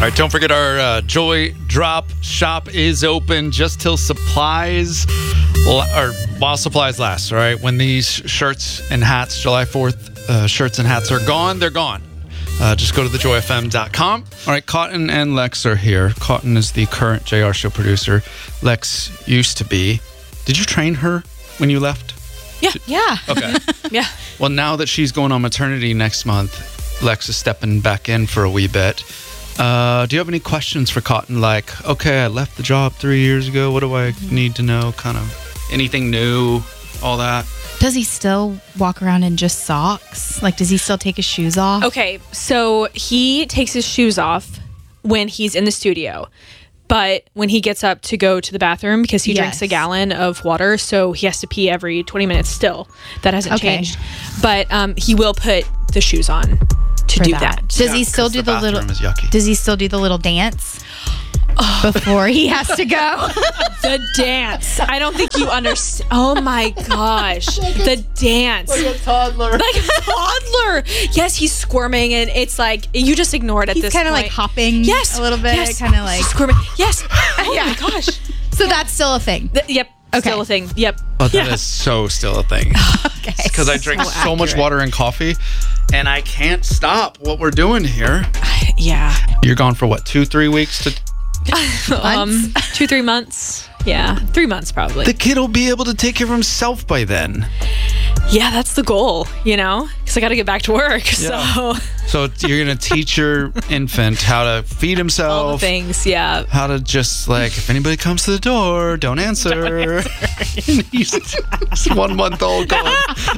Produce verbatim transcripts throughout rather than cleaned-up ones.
All right, don't forget our uh, Joy Drop shop is open just till supplies, or while supplies last, all right? When these shirts and hats, July fourth uh, shirts and hats are gone, they're gone. Uh, just go to the joy f m dot com. All right, Cotton and Lex are here. Cotton is the current J R Show producer. Lex used to be. Did you train her when you left? Yeah. Yeah. Okay. Yeah. Well, now that she's going on maternity next month, Lex is stepping back in for a wee bit. Uh, do you have any questions for Cotton? Like, okay, I left the job three years ago. What do I mm-hmm. need to know? Kind of anything new, all that. Does he still walk around in just socks? Like, does he still take his shoes off? Okay, so he takes his shoes off when he's in the studio. But when he gets up to go to the bathroom, because he yes. drinks a gallon of water, so he has to pee every twenty minutes still. That hasn't okay. changed. But um, he will put the shoes on to For do that. that. Does Yeah, he still 'cause do the the, little? bathroom is yucky. Does he still do the little dance before he has to go? The dance. I don't think you understand. Oh my gosh. The dance. Like a toddler. Like a toddler. Yes, he's squirming, and it's like, you just ignore it at He's this kind of point. like hopping Yes. a little bit, Yes. kind of like. Squirming. Yes. Oh Yeah. my gosh. So that's still a thing. Th- yep. Okay. Still a thing. Yep. Oh, that Yeah. is so still a thing. Okay. Because I drink So so much accurate. water and coffee, and I can't stop what we're doing here. Yeah. You're gone for what, two, three weeks? To Um, two, three months. Yeah. Three months probably. The kid will be able to take care of himself by then. Yeah, that's the goal, you know? Because I got to get back to work. Yeah. So, So you're going to teach your infant how to feed himself. all the things. Yeah. How to just like, if anybody comes to the door, don't answer. Don't answer. he's, he's one month old going,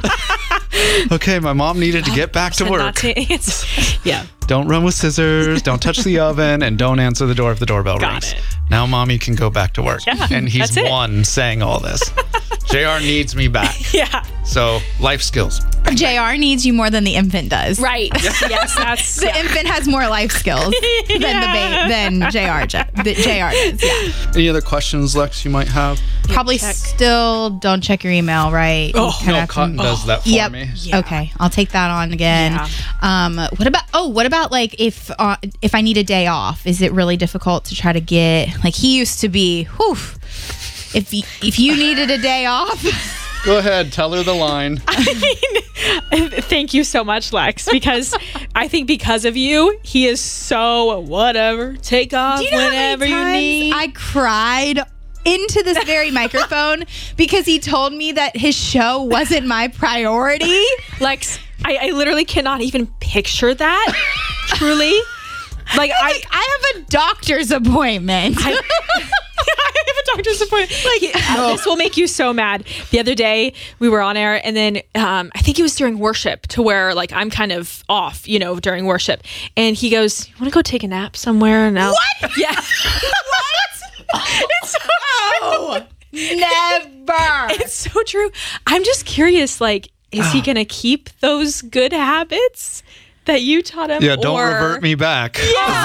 okay, my mom needed to get back to Not work. to answer. Yeah. Don't run with scissors, don't touch the oven, and don't answer the door if the doorbell Got rings. it. Now mommy can go back to work. Yeah, and he's that's it. one saying all this. J R needs me back. Yeah. So life skills. J R needs you more than the infant does. Right. Yes, that's. The infant has more life skills than the ba- than J R j- the J R does. Yeah. Any other questions, Lex, you might have? Probably check. still don't check your email, right? Oh, You kinda No, have to- Cotton does that for Yep. me. Yeah. Okay, I'll take that on again. Yeah. Um, what about? Oh, what about like if uh, if I need a day off? Is it really difficult to try to get? Like he used to be. Whew, if y- if you needed a day off, Go ahead, tell her the line. Thank you so much, Lex, because I think because of you, he is so whatever. Take off do you know whenever how many you times need. I cried into this very microphone because he told me that his show wasn't my priority. Lex, I, I literally cannot even picture that. Truly. Like, I, Like, I have a doctor's appointment. I, I have a doctor's appointment. Like, uh, this will make you so mad. The other day, we were on air, and then um, I think it was during worship, to where like I'm kind of off, you know, during worship. And he goes, "You want to go take a nap somewhere?" And What? Yeah. What? It's so Oh, never. It's so true. I'm just curious, like, is he going to keep those good habits that you taught him? Yeah, don't or- revert me back. Yeah.